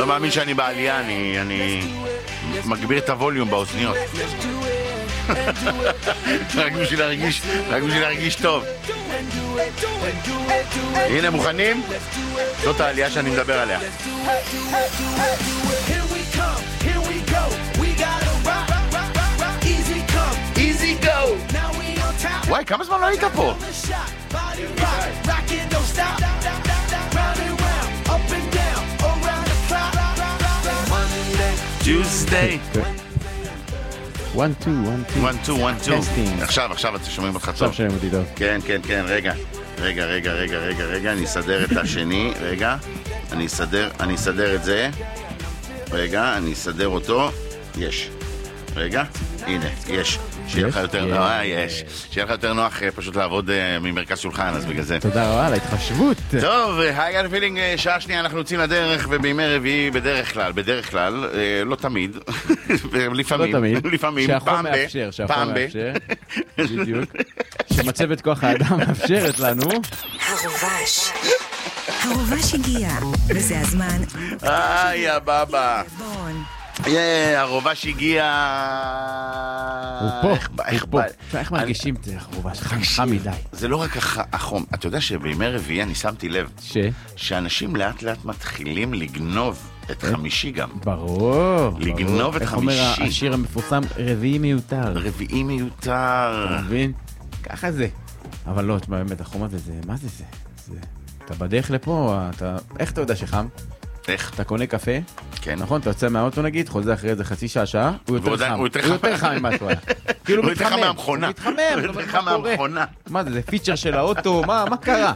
לא מאמין שאני בעלייה, אני מגביר את הווליום באוזניות. רק בשביל להרגיש טוב. הנה, מוכנים? זאת העלייה שאני מדבר עליה. Easy go. וואי, כמה זמן לא היית פה? Tuesday. 1, 2, 1, 2. 1, 2, 1, 2. עכשיו אתם שומעים אותך טוב. עכשיו שומעים אותי טוב. כן, רגע, אני אסדר את השני, רגע. אני אסדר את זה. רגע, אני אסדר אותו. יש. רגע, הנה, יש. שיהיה לך יותר נוח, שיהיה לך יותר נוח פשוט לעבוד ממרכז שולחן, אז בגלל זה. תודה רבה על ההתחשבות. טוב, היי פילינג, שעה שנייה אנחנו יוצאים לדרך, ובימי רביעי בדרך כלל, לא תמיד, לפעמים, שהחום מאפשר, בדיוק, שמצבת כוח האדם מאפשרת לנו. הרובש הגיע, וזה הזמן. יא בבא. הרובש הגיע. הוא פה. איך מרגישים את הרובש? חם מדי. זה לא רק החום. אתה יודע שבימי רביעי אני שמתי לב שאנשים לאט לאט מתחילים לגנוב את חמישי גם. ברור. לגנוב את חמישי. איך אומר השיר המפורסם? רביעי מיותר. אתה מבין? ככה זה. אבל לא, באמת, החום הזה, מה זה? אתה בדרך לפה, איך אתה יודע שחם? איך? אתה קונה קפה, כן. נכון? אתה יוצא מהאוטו נגיד, חוזר אחרי איזה חצי שעה, הוא יותר חם ממה שהוא היה. כאילו הוא יותר חם מהמכונה. הוא יותר חם מהמכונה. מה זה פיצ'ר של האוטו? מה קרה?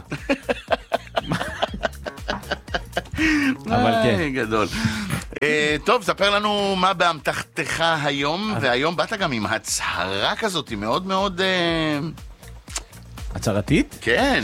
אבל כן. גדול. טוב, ספר לנו מה באמתחתך היום, והיום באת גם עם הצהרה כזאת, מאוד מאוד... הצהרתית? כן.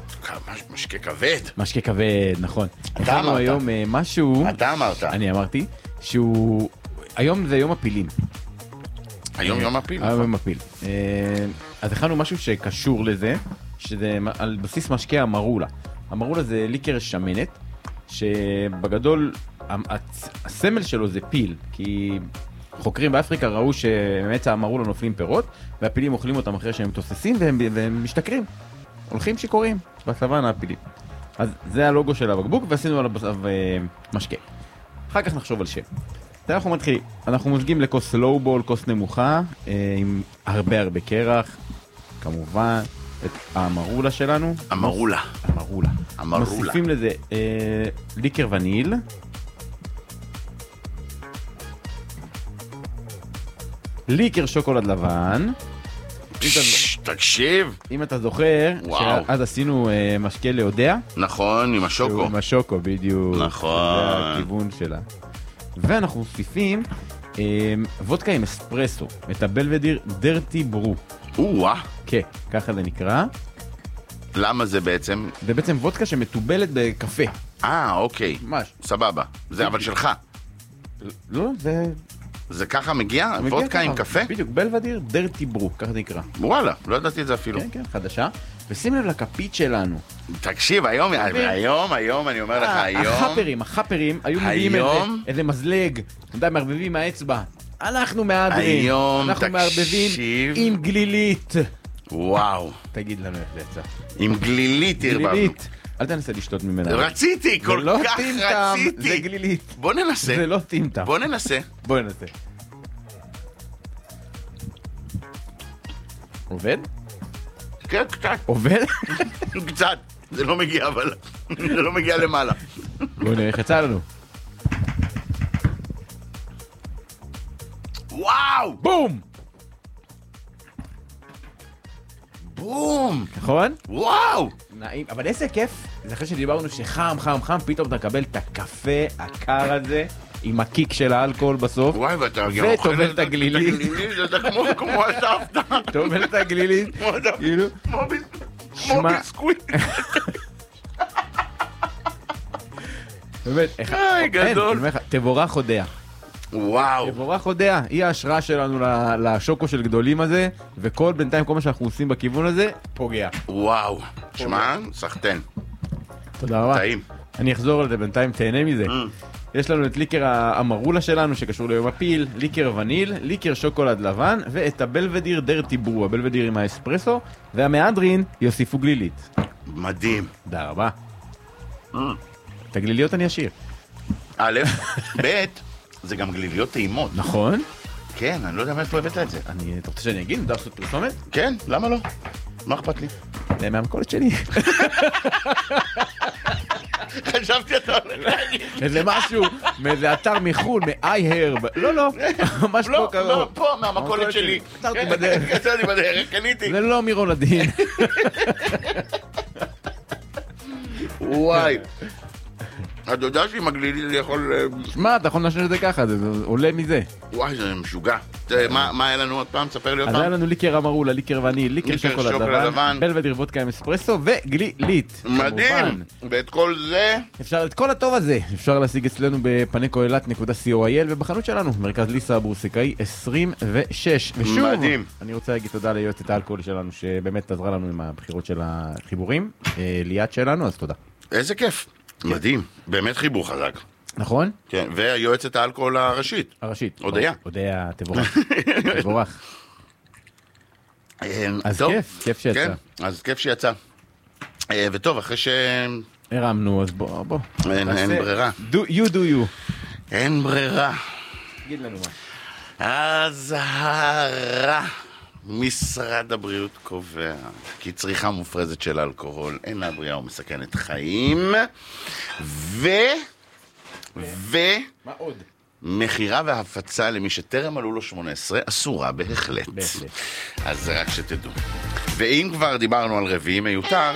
משקה כבד, נכון. אתה אמרת. היום משהו... אתה אמרת. אני אמרתי, שהוא... היום זה יום הפילים. היום יום הפיל. היום יום הפיל. אז הכנו משהו שקשור לזה, שזה על בסיס משקה המרולה. המרולה זה ליקר שמנת, שבגדול הסמל שלו זה פיל, כי חוקרים באפריקה ראו שבאמת המרולה נופלים פירות, והפילים אוכלים אותם אחרי שהם תוססים והם משתכרים. הולכים שקוראים בסוואנה הפילים. אז זה הלוגו של הבקבוק, ועשינו עליו משקה. אחר כך נחשוב על שם. אנחנו מתחילים. אנחנו מוזגים לכוס לואובול, כוס נמוכה, עם הרבה קרח, כמובן, את המרולה שלנו. המרולה. מוסיפים לזה ליקר וניל. ליקר שוקולד לבן. תקשיב. אם אתה זוכר, אז עשינו משקה להודע. נכון, עם השוקו. עם השוקו, בדיוק. נכון. זה הכיוון שלה. ואנחנו מוסיפים וודקה עם אספרסו, את הבלבדיר דרטי ברו. כן, ככה זה נקרא. למה זה בעצם? זה בעצם וודקה שמטובלת בקפה. אוקיי. ממש. סבבה. זה אבל שלך. לא, זה ככה מגיע? וודקה עם קפה? בדיוק, בלבדיר דרטי ברו, ככה זה נקרא. וואלה, לא ידעתי את זה אפילו. כן, חדשה. ושים לב לכפית שלנו. תקשיב, היום, אני אומר לך, החפרים היו מביאים איזה מזלג, אתה יודע, מערבבים מהאצבע. אנחנו מהדרים. אנחנו מערבבים עם גלילית. וואו. תגיד לנו איך זה יצא. עם גלילית הרבבנו. אל תנסה לשתות ממנה. רציתי, כל כך רציתי. זה גלילית. בוא ננסה. זה לא טמטם. בוא ננסה. עובד? כן, קצת. עובד? קצת. זה לא מגיע, אבל... זה לא מגיע למעלה. בוא נראה איך יצא לנו. וואו! בום! נכון? וואו! נעים, אבל איזה כיף. זה אחרי שדיברנו שחם, פתאום אתה מקבל את הקפה הקר הזה, עם הקיק של האלכוהול בסוף. וואי, ואתה וטובל את הגלילית. זה כמו הסבתא. טובל את הגלילית. כמו ביסקוויט. באמת, גדול. תבורך הודע. וואו. תבורך הודע, היא ההשראה שלנו לשוקו של גדולים הזה, וכל בינתיים כל מה שאנחנו עושים בכיוון הזה, פוגע. וואו. שמע, סחטן. תודה רבה. טעים. אני אחזור על זה בינתיים, תהנה מזה. יש לנו את ליקר המרולה שלנו שקשור ליום הפיל, ליקר וניל, ליקר שוקולד לבן, ואת הבלבדיר דרטי ברו, הבלבדיר עם האספרסו, והמהדרין יוסיפו גלילית. מדהים. תודה רבה. את הגליליות אני אשאיר. א', ב', זה גם גליליות טעימות. נכון? כן, אני לא יודע מאיפה הבאת את זה. אתה רוצה שאני אגיד? נדע לעשות פרסומת? כן, למה לא? מה אכפת לי? זה מהמקולת שלי. חשבתי אתה הולך להגיד. איזה משהו, מאיזה אתר מחול, מ-iHerb. לא, ממש פה קרוב. לא, פה, מהמקולת שלי. קצרתי בדרך. קצרתי בדרך, קניתי. זה לא מירון הדין. וואי. אתה יודע שעם הגלילי יכול... שמע, אתה יכול לנשנש את זה ככה, זה עולה מזה. וואי, זה משוגע. מה היה לנו עוד פעם? ספר לי עוד אז פעם. היה לנו ליקר המרולה, ליקר וניל, ליקר שוקולד לבן, בלבדיר וודקה עם אספרסו וגלילית. מדהים. ואת כל זה... את כל הטוב הזה אפשר להשיג אצלנו בפנקואלת.co.il ובחנות שלנו, מרכז ליסה הבורסקאי 26. ושוב, מדהים. אני רוצה להגיד תודה ליועצת האלכוהול שלנו שבאמת עזרה לנו עם הבחירות של החיבורים, ליאת שלנו, אז תודה. איזה כיף. מדהים. באמת חיבור חזק. נכון? כן, והיועצת האלכוהול הראשית. הראשית. הודיה. הודיה, תבורך. תבורך. אז טוב. כיף שיצא. כן, אז כיף שיצא. וטוב, אחרי ש... הרמנו, אז בוא. אין ברירה. You do you. אין ברירה. תגיד לנו מה. אזהרה. משרד הבריאות קובע כי צריכה מופרזת של אלכוהול אינה בריאה ומסכנת חיים מה עוד? מחירה והפצה למי שטרם עלו לו 18 אסורה בהחלט. אז זה רק שתדעו. ואם כבר דיברנו על רביעי מיותר,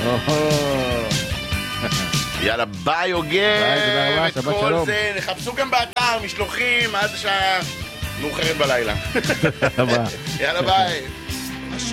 יאללה ביי אוגר. ביי, תודה רבה, שבת שלום. זה נחפשו גם באתר משלוחים עד שעה מאוחרת בלילה. יאללה ביי.